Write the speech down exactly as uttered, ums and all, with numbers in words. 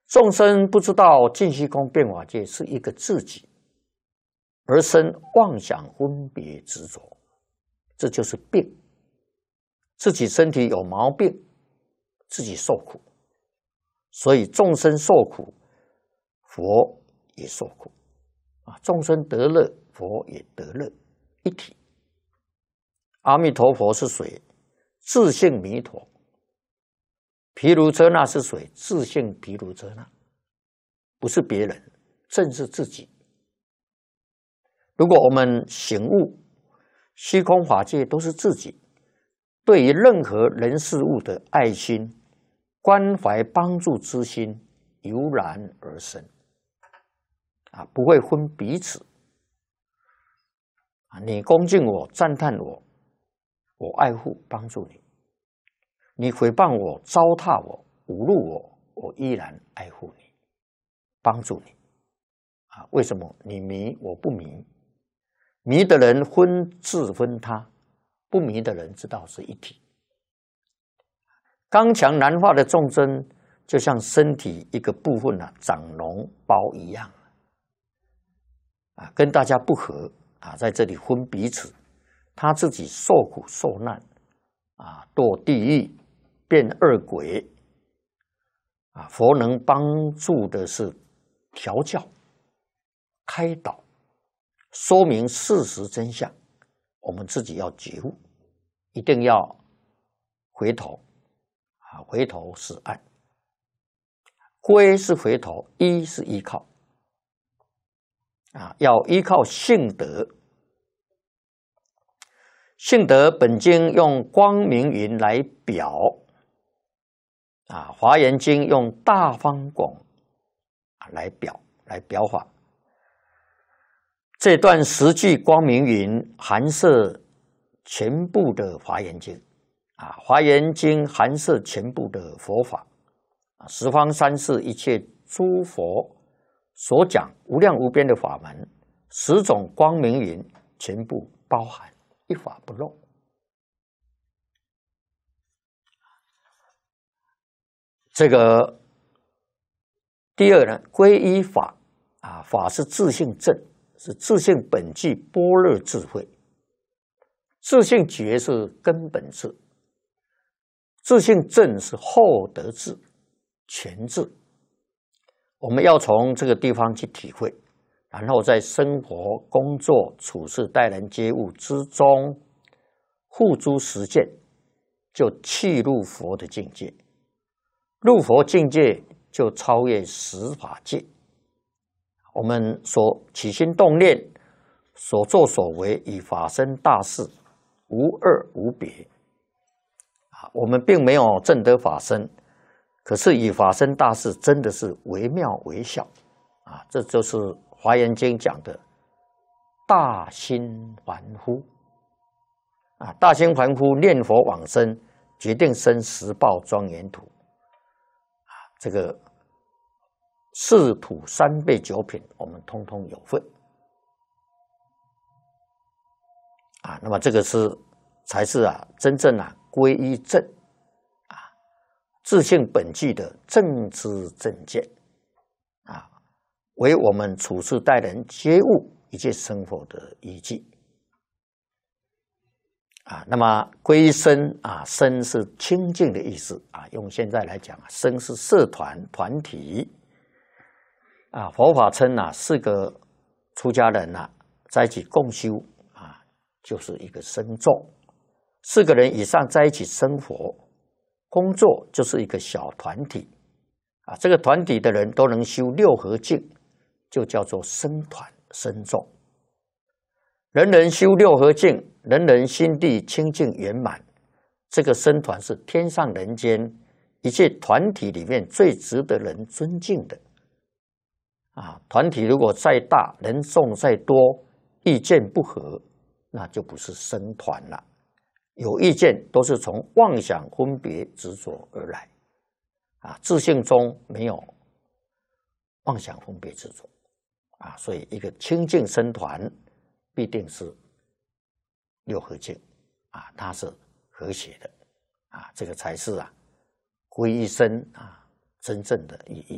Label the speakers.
Speaker 1: 众生不知道净虚空变法界是一个自己，而生妄想分别执着，这就是病。自己身体有毛病，自己受苦，所以众生受苦，佛也受苦啊。众生得乐，佛也得乐，一体。阿弥陀佛是谁？自性弥陀。毗卢遮那是谁？自性毗卢遮那，不是别人，正是自己。如果我们醒悟，虚空法界都是自己，对于任何人事物的爱心、关怀、帮助之心油然而生，啊，不会分彼此。啊，你恭敬我、赞叹我，我爱护、帮助你。你诽谤我、糟蹋我、侮辱我，我依然爱护你、帮助你。啊，为什么？你迷，我不迷。迷的人分自分他，不迷的人知道是一体。刚强难化的众生，就像身体一个部分啊长脓包一样，啊，跟大家不合啊，在这里分彼此，他自己受苦受难，啊，堕地狱。变恶鬼啊！佛能帮助的是调教、开导、说明事实真相。我们自己要觉悟，一定要回头啊！回头是岸，归是回头，依是依靠啊！要依靠性德。性德本经用光明云来表。啊，《华严经》用大方广来表来表法。这段十句光明云含摄全部的《华严经》啊，《华严经》含摄全部的佛法啊，十方三世一切诸佛所讲无量无边的法门，十种光明云全部包含，一法不漏。这个第二呢，皈依法啊，法是自性正，是自性本具般若智慧，自性觉是根本智，自性正是后得智、全智。我们要从这个地方去体会，然后在生活、工作、处事、待人接物之中付诸实践，就契入佛的境界。入佛境界就超越十法界，我们所起心动念、所作所为与法身大事无二无别啊！我们并没有证得法身，可是与法身大事真的是惟妙惟肖啊！这就是《华严经》讲的大心凡夫啊！大心凡夫念佛往生，决定生十报庄严土。这个四土三辈九品，我们通通有份啊。那么这个是才是啊，真正啊皈依正啊，自性本具的正知正见啊，为我们处事待人接物一切生活的依据啊。那么皈依僧啊，僧是清净的意思啊。用现在来讲，僧是社团团体啊。佛法称啊，四个出家人啊在一起共修啊，就是一个僧众。四个人以上在一起生活、工作，就是一个小团体啊。这个团体的人都能修六合敬，就叫做僧团僧众。人人修六合敬，人人心地清净圆满，这个僧团是天上人间一切团体里面最值得人尊敬的啊。团体如果再大，人众再多，意见不合，那就不是僧团了。有意见都是从妄想分别执着而来啊，自性中没有妄想分别执着啊，所以一个清净僧团必定是六合敬啊，它是和谐的啊，这个才是啊皈依僧啊真正的意义。